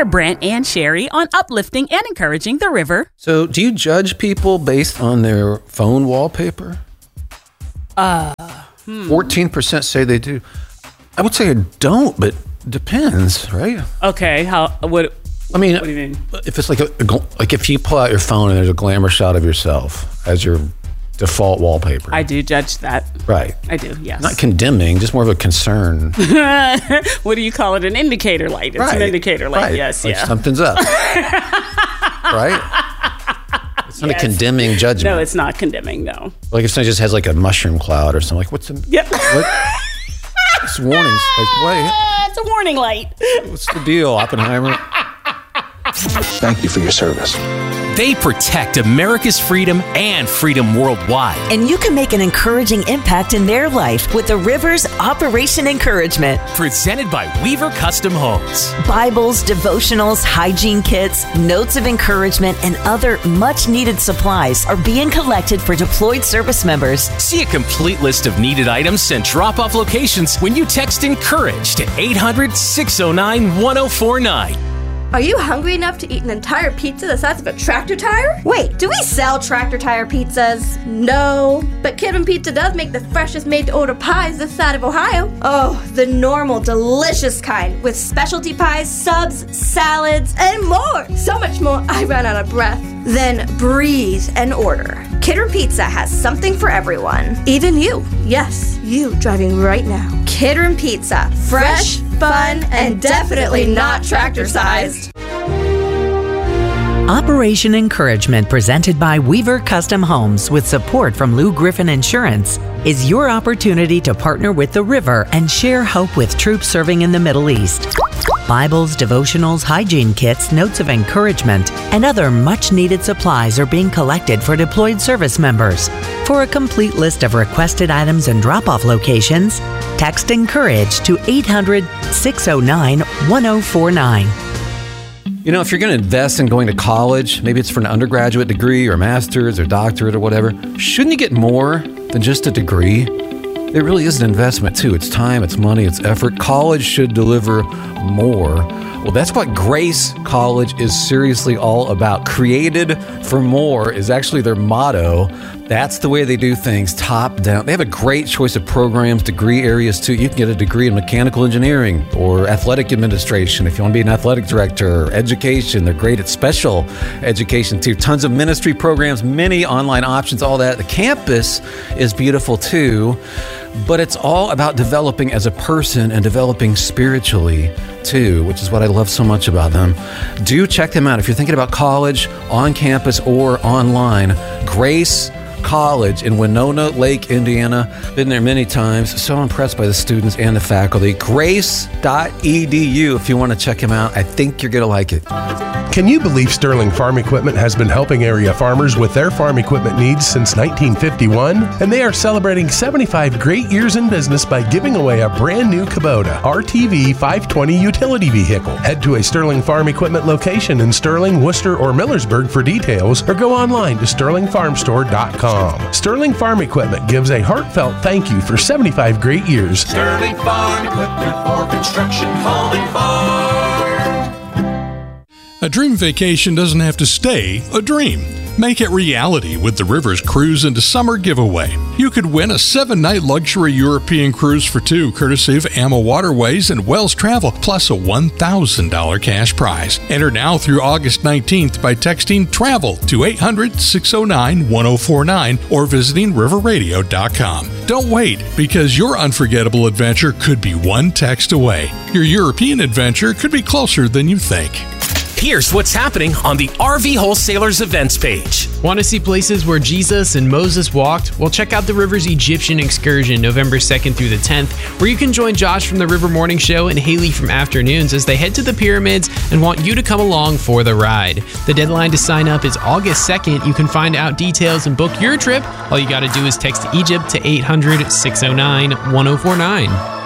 Join Brent and Sherry on uplifting and encouraging the river. So, do you judge people based on their phone wallpaper? 14% say they do. I would say I don't, but depends, right? Okay, what do you mean? If it's like if you pull out your phone and there's a glamour shot of yourself as your default wallpaper. I do judge that. Right. I do, yes. Not condemning, just more of a concern. What do you call it? An indicator light. It's an indicator light, right. Yes, like yeah. Something's up. Right? It's not a condemning judgment. No, it's not condemning, no. Like if somebody just has like a mushroom cloud or something, like what's the... Yep. It's warnings. Like, what? It's a warning light. What's the deal, Oppenheimer? Thank you for your service. They protect America's freedom and freedom worldwide. And you can make an encouraging impact in their life with the Rivers Operation Encouragement. Presented by Weaver Custom Homes. Bibles, devotionals, hygiene kits, notes of encouragement, and other much-needed supplies are being collected for deployed service members. See a complete list of needed items and drop-off locations when you text ENCOURAGE to 800-609-1049. Are you hungry enough to eat an entire pizza the size of a tractor tire? Wait, do we sell tractor tire pizzas? No, but Kidman Pizza does make the freshest made-to-order pies this side of Ohio. Oh, the normal, delicious kind, with specialty pies, subs, salads, and more. So much more, I ran out of breath. Then breathe and order. Kidder Pizza has something for everyone. Even you. Yes, you driving right now. Kidder Pizza. Fresh, fun, and definitely not tractor-sized. Operation Encouragement, presented by Weaver Custom Homes with support from Lou Griffin Insurance, is your opportunity to partner with the river and share hope with troops serving in the Middle East. Bibles, devotionals, hygiene kits, notes of encouragement, and other much-needed supplies are being collected for deployed service members. For a complete list of requested items and drop-off locations, text ENCOURAGE to 800-609-1049. You know, if you're going to invest in going to college, maybe it's for an undergraduate degree or master's or doctorate or whatever, shouldn't you get more than just a degree? It really is an investment, too. It's time, it's money, it's effort. College should deliver more. Well, that's what Grace College is seriously all about. Created for more is actually their motto. That's the way they do things, top down. They have a great choice of programs, degree areas, too. You can get a degree in mechanical engineering or athletic administration if you want to be an athletic director, or education. They're great at special education, too. Tons of ministry programs, many online options, all that. The campus is beautiful, too. But it's all about developing as a person and developing spiritually, too, which is what I love so much about them. Do check them out. If you're thinking about college, on campus or online, Grace College in Winona Lake, Indiana. Been there many times. So impressed by the students and the faculty. Grace.edu if you want to check them out. I think you're going to like it. Can you believe Sterling Farm Equipment has been helping area farmers with their farm equipment needs since 1951? And they are celebrating 75 great years in business by giving away a brand new Kubota RTV 520 utility vehicle. Head to a Sterling Farm Equipment location in Sterling, Worcester, or Millersburg for details, or go online to sterlingfarmstore.com. Sterling Farm Equipment gives a heartfelt thank you for 75 great years. Sterling Farm Equipment for construction, home, and farm. A dream vacation doesn't have to stay a dream. Make it reality with the Rivers Cruise into Summer giveaway. You could win a 7-night luxury European cruise for two, courtesy of AMA Waterways and Wells Travel, plus a $1,000 cash prize. Enter now through August 19th by texting TRAVEL to 800-609-1049 or visiting riverradio.com. Don't wait, because your unforgettable adventure could be one text away. Your European adventure could be closer than you think. Here's what's happening on the RV Wholesalers events page. Want to see places where Jesus and Moses walked? Well, check out the Rivers Egyptian Excursion November 2nd through the 10th, where you can join Josh from the River Morning Show and Haley from Afternoons as they head to the pyramids and want you to come along for the ride. The deadline to sign up is August 2nd. You can find out details and book your trip. All you got to do is text Egypt to 800-609-1049.